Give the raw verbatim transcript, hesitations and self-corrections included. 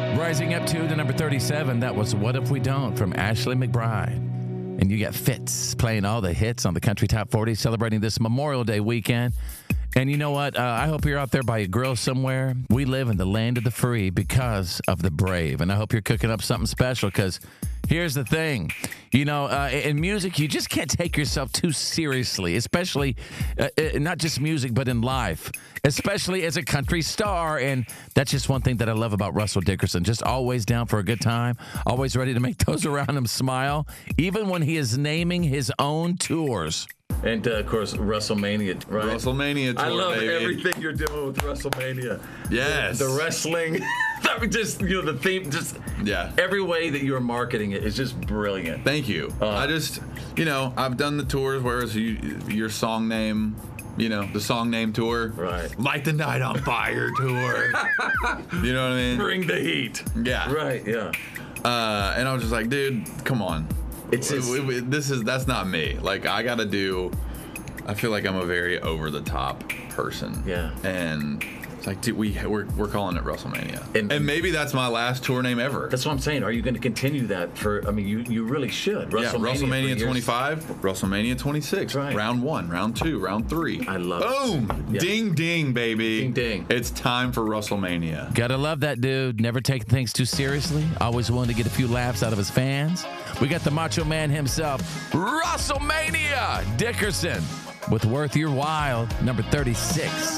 Rising up to the number thirty-seven, that was What If We Don't from Ashley McBryde. And you got Fitz playing all the hits on the Country Top forty, celebrating this Memorial Day weekend. And you know what? Uh, I hope you're out there by a grill somewhere. We live in the land of the free because of the brave. And I hope you're cooking up something special because here's the thing. You know, uh, in music, you just can't take yourself too seriously, especially uh, not just music, but in life, especially as a country star. And that's just one thing that I love about Russell Dickerson. Just always down for a good time, always ready to make those around him smile, even when he is naming his own tours. And, uh, of course, WrestleMania, right? WrestleMania tour, I love baby. everything you're doing with WrestleMania. Yes. The, the wrestling. I mean, just, you know, the theme, just yeah. every way that you're marketing it is just brilliant. Thank you. Uh, I just, you know, I've done the tours where it's you, your song name, you know, the song name tour. Right. Light the Night on Fire tour. You know what I mean? Bring the heat. Yeah. Right, yeah. Uh, and I was just like, dude, come on. It's, it's we, we, this is that's not me. Like I gotta do. I feel like I'm a very over the top person. Yeah. And it's like, dude, we we're, we're calling it WrestleMania. And, and maybe that's my last tour name ever. That's what I'm saying. Are you going to continue that for? I mean, you you really should. Yeah. WrestleMania twenty-five, WrestleMania twenty-six, right. round one, round two, round three. I love Boom! it. Yeah. Ding ding, baby. Ding ding. It's time for WrestleMania. Gotta love that dude. Never taking things too seriously. Always willing to get a few laughs out of his fans. We got the Macho Man himself, WrestleMania Dickerson, with Worth Your While, number thirty-six.